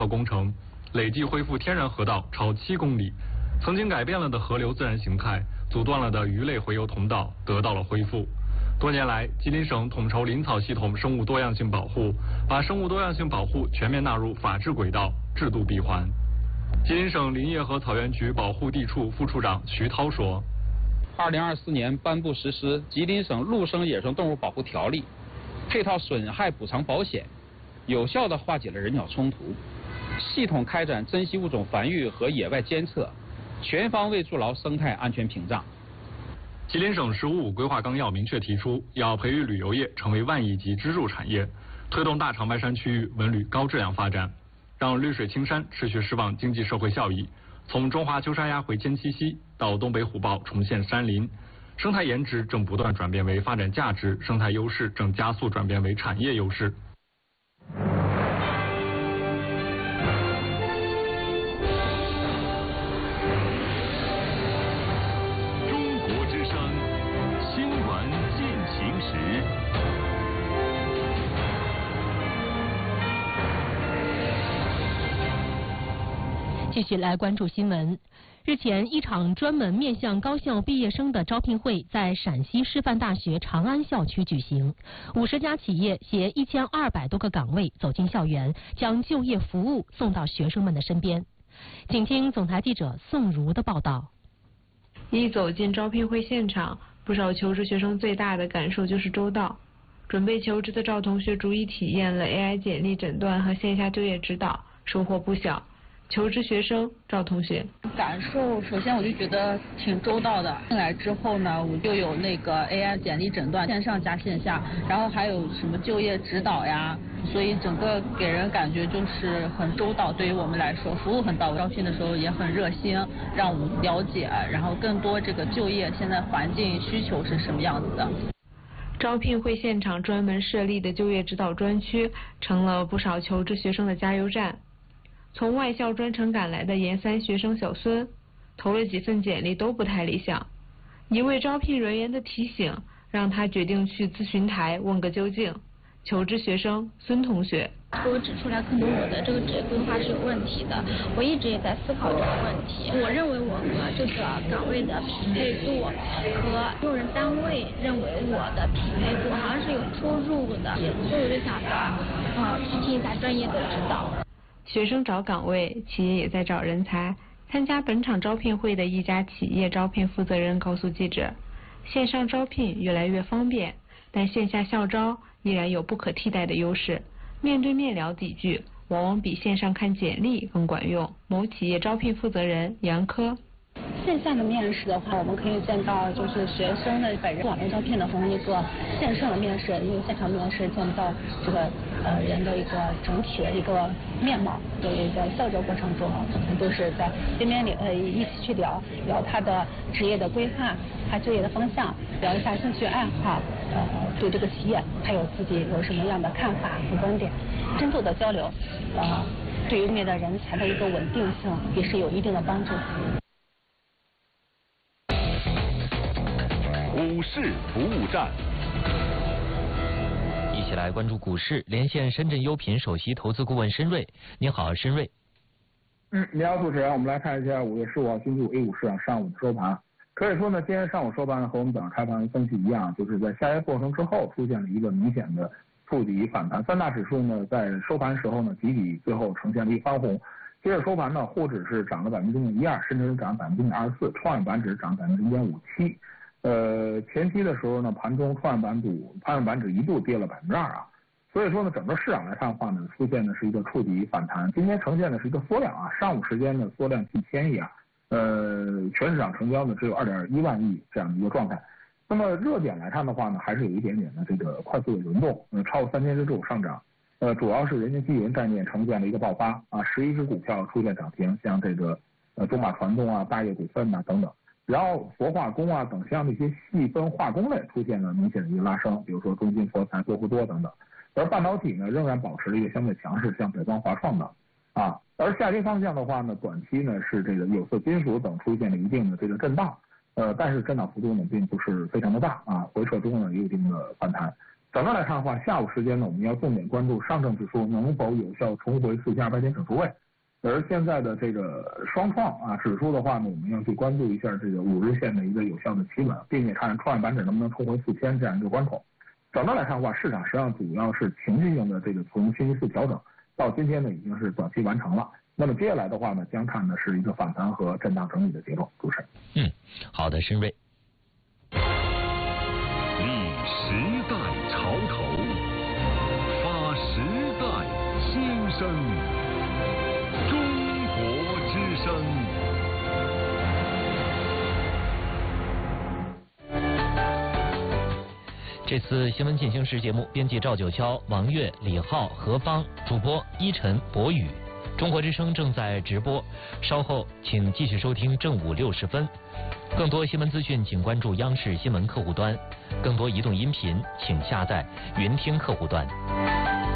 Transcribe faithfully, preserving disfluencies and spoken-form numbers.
工程，累计恢复天然河道超七公里，曾经改变了的河流自然形态，阻断了的鱼类洄游通道得到了恢复。多年来，吉林省统筹林草系统生物多样性保护，把生物多样性保护全面纳入法治轨道，制度闭环。吉林省林业和草原局保护地处副处长徐涛说：“ 二零二四年颁布实施《吉林省陆生野生动物保护条例》，配套损害补偿保险，有效地化解了人鸟冲突，系统开展珍稀物种繁育和野外监测，全方位筑牢生态安全屏障。” 吉林省“十五五”规划纲要明确提出，要培育旅游业成为万亿级支柱产业，推动大长白山区域文旅高质量发展，让绿水青山持续释放经济社会效益。从中华秋沙鸭回迁栖息到东北虎豹重现山林，生态颜值正不断转变为发展价值，生态优势正加速转变为产业优势。 中国之声，新闻进行时。 继续来关注新闻。日前，一场专门面向高校毕业生的招聘会在陕西师范大学长安校区举行，五十家企业携一千二百多个岗位走进校园，将就业服务送到学生们的身边。请听总台记者宋如的报道。 一走进招聘会现场，不少求职学生最大的感受就是周到。准备求职的赵同学逐一体验了 A I 简历诊断和线下就业指导，收获不小。求职学生赵同学感受，首先我就觉得挺周到的。进来之后呢，我就有那个 A I 简历诊断，线上加线下，然后还有什么就业指导呀，所以整个给人感觉就是很周到。对于我们来说，服务很到位。招聘的时候也很热心，让我们了解，然后更多这个就业现在环境需求是什么样子的。 招聘会现场专门设立的就业指导专区，成了不少求职学生的加油站。从外校专程赶来的研三学生小孙，投了几份简历都不太理想。一位招聘人员的提醒，让他决定去咨询台问个究竟。求职学生孙同学给我指出来，可能我的这个职业规划是有问题的，我一直也在思考这个问题。我认为我和这个岗位的匹配度和用人单位认为我的匹配度好像是有出入的，所以我就想着，呃，去听一下专业的指导。 学生找岗位，企业也在找人才。参加本场招聘会的一家企业招聘负责人告诉记者，线上招聘越来越方便，但线下校招依然有不可替代的优势。面对面聊几句，往往比线上看简历更管用。某企业招聘负责人杨科。 线下的面试的话，我们可以见到就是学生的本人。网络招聘的和一个线上的面试，因为现场面试见不到这个呃人的一个整体的一个面貌，所以在校招过程中，可能都是在见面里呃一起去聊聊他的职业的规划，他就业的方向，聊一下兴趣爱好，呃对这个企业还有自己有什么样的看法和观点，深度的交流，呃对于面的人才的一个稳定性也是有一定的帮助。 股市服务站， 一起来关注股市，连线深圳优品首席投资顾问申瑞。您好，申瑞。 嗯，你好，主持人。我们来看一下五月十五号星期五 A 股市场上午的收盘。可以说呢，今天上午收盘和我们早上开盘分析一样，就是在下跌过程之后出现了一个明显的触底反弹。三大指数呢在收盘时候呢集体最后呈现了一翻红。接着收盘呢，沪指是涨了百分之零点一二，深圳涨百分之零点二四，创业板指涨百分之零点五七。呃，前期的时候呢，盘中创业板指创业板指一度跌了百分之二啊，所以说呢，整个市场来看的话呢，出现的是一个触底反弹。今天呈现的是一个缩量啊，上午时间呢缩量近千亿啊，呃，全市场成交呢只有二点一万亿这样的一个状态。那么热点来看的话呢，还是有一点点的这个快速的轮动，呃，超过三千只个股上涨，呃，主要是人民币云概念呈现了一个爆发啊，十一只股票出现涨停，像这个呃中马传动啊、大业股份呐等等。然后氟化工啊等像这些细分化工类出现了明显的一个拉升，比如说中芯国材、多氟多等等。而半导体呢仍然保持了一个相对强势，像北光华创等啊。而下跌方向的话呢，短期呢是这个有色金属等出现了一定的这个震荡，呃，但是震荡幅度呢并不是非常的大啊，回撤中呢有一定的反弹。 整个来看的话，下午时间呢，我们要重点关注上证指数能否有效重回四千二百点整数位。而现在的这个双创啊指数的话呢，我们要去关注一下这个五日线的一个有效的企稳，并且看创业板指能不能冲回四千这样一个关口。整个来看的话，市场实际上主要是情绪性的这个从星期四调整到今天呢，已经是短期完成了。那么接下来的话呢，将看的是一个反弹和震荡整理的结构。主持人， 嗯，好的，申瑞。 立时代潮头，发时代新生。中国之声。 这次新闻进行时节目，编辑赵九霄、王悦、李浩、何芳，主播依晨、博宇。中国之声正在直播，稍后请继续收听正午六十分。更多新闻资讯，请关注央视新闻客户端；更多移动音频，请下载云听客户端。